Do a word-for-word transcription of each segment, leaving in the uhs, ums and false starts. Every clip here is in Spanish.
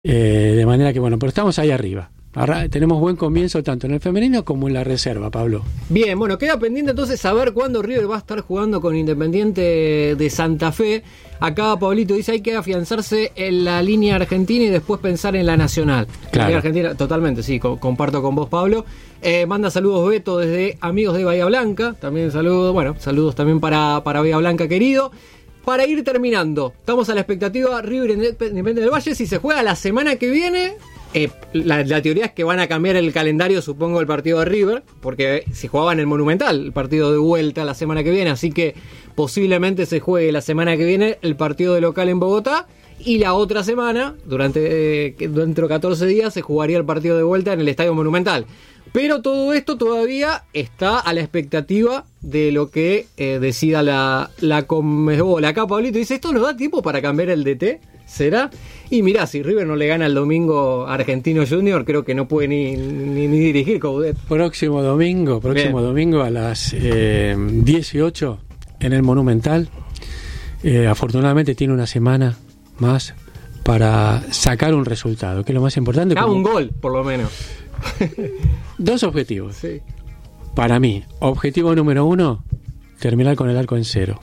Eh, de manera que, bueno, pero estamos ahí arriba. Ahora tenemos buen comienzo tanto en el femenino como en la reserva, Pablo. Bien, bueno, queda pendiente entonces saber cuándo River va a estar jugando con Independiente de Santa Fe. Acá Pablito dice hay que afianzarse en la línea argentina y después pensar en la nacional. Claro. La línea argentina, totalmente, sí, co- comparto con vos, Pablo. Eh, manda saludos Beto desde Amigos de Bahía Blanca. También saludos, bueno, saludos también para, para Bahía Blanca, querido. Para ir terminando, estamos a la expectativa River Independiente del Valle. Si se juega la semana que viene, eh, la, la teoría es que van a cambiar el calendario, supongo, el partido de River, porque se jugaba en el Monumental, el partido de vuelta la semana que viene, así que posiblemente se juegue la semana que viene el partido de local en Bogotá, y la otra semana, durante eh, dentro de catorce días, se jugaría el partido de vuelta en el Estadio Monumental. Pero todo esto todavía está a la expectativa de lo que eh, decida la, la Conmebol. Acá Pablito dice, ¿esto nos da tiempo para cambiar el D T? ¿Será? Y mirá, si River no le gana el domingo a Argentino Junior, creo que no puede ni, ni, ni dirigir Coudet. Próximo domingo, próximo Bien. domingo a las eh, dieciocho en el Monumental. Eh, afortunadamente tiene una semana más para sacar un resultado, que es lo más importante. Ah, como- un gol, por lo menos. Dos objetivos. Sí. Para mí, objetivo número uno, terminar con el arco en cero.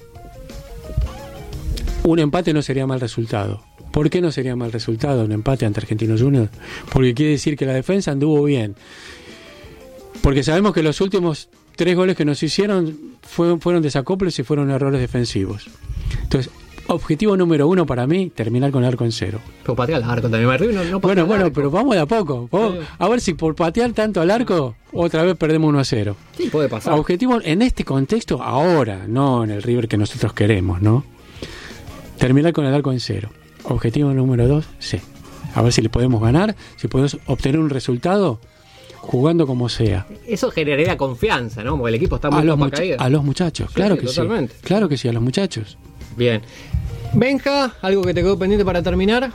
Un empate no sería mal resultado. ¿Por qué no sería mal resultado un empate ante Argentinos Juniors? Porque quiere decir que la defensa anduvo bien. Porque sabemos que los últimos tres goles que nos hicieron fueron, fueron desacoplos y fueron errores defensivos. Entonces, objetivo número uno para mí, terminar con el arco en cero. Pero patea al arco también. River no, no patea Bueno, al bueno, arco. pero vamos de a poco. Vamos- Sí. a ver si por patear tanto al arco, otra vez perdemos uno a cero. Sí, puede pasar. Objetivo en este contexto, ahora, no en el River que nosotros queremos, ¿no? Terminar con el arco en cero. Objetivo número dos, sí. A ver si le podemos ganar, si podemos obtener un resultado jugando como sea. Eso generaría confianza, ¿no? Porque el equipo está A muy los, capa mucha- caída. a los muchachos, claro Sí, que totalmente. sí. Claro que sí, a los muchachos. Bien. Benja, ¿algo que te quedó pendiente para terminar?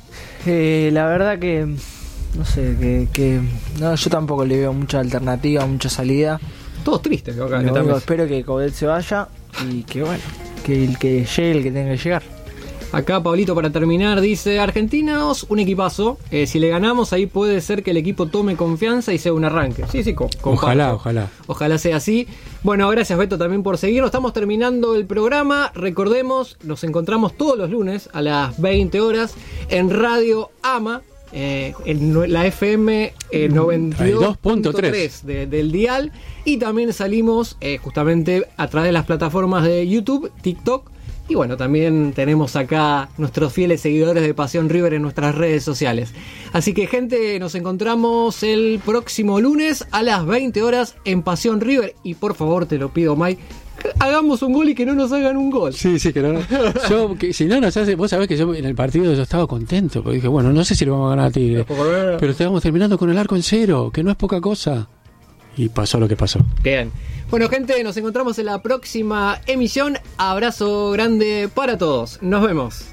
Eh, la verdad que no sé, que, que no, yo tampoco le veo mucha alternativa, mucha salida. Todos tristes acá. Lo que único, también. espero que Coudet se vaya y que bueno, que el que llegue el que tenga que llegar. Acá Pablito para terminar dice, argentinos, un equipazo, eh, si le ganamos ahí puede ser que el equipo tome confianza y sea un arranque. Sí, sí, co- comparto. Ojalá, ojalá. Ojalá sea así. Bueno, gracias Beto también por seguirnos. Estamos terminando el programa. Recordemos, nos encontramos todos los lunes a las veinte horas en Radio Ama, eh, en la F M eh, noventa y dos punto tres de, del dial. Y también salimos eh, justamente a través de las plataformas de YouTube, TikTok. Y bueno, también tenemos acá nuestros fieles seguidores de Pasión River en nuestras redes sociales. Así que gente, nos encontramos el próximo lunes a las veinte horas en Pasión River. Y por favor, te lo pido, Mike, hagamos un gol y que no nos hagan un gol. Sí, sí, que no. Yo, que, si no nos hace, vos sabés que yo en el partido yo estaba contento, porque dije, bueno, no sé si le vamos a ganar a Tigre, pero estábamos terminando con el arco en cero, que no es poca cosa. Y pasó lo que pasó. Bien. Bueno, gente, nos encontramos en la próxima emisión. Abrazo grande para todos. Nos vemos.